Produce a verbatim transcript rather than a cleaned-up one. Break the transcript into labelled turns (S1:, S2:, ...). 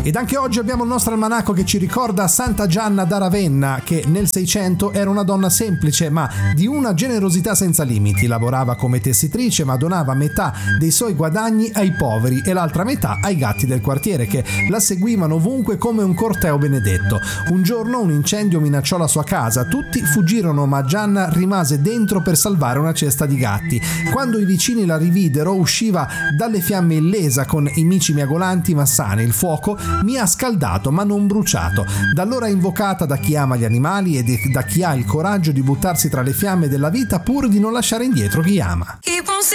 S1: Ed anche oggi abbiamo il nostro almanacco che ci ricorda Santa Gianna da Ravenna, che nel Seicento era una donna semplice ma di una generosità senza limiti. Lavorava come tessitrice ma donava metà dei suoi guadagni ai poveri e l'altra metà ai gatti del quartiere, che la seguivano ovunque come un corteo benedetto. Un giorno un incendio minacciò la sua casa, tutti fuggirono ma Gianna rimase dentro per salvare una cesta di gatti. Quando i vicini la rividero usciva dalle fiamme illesa con i mici miagolanti ma sani. Il fuoco mi ha scaldato ma non bruciato. Da allora è invocata da chi ama gli animali e da chi ha il coraggio di buttarsi tra le fiamme della vita pur di non lasciare indietro chi ama.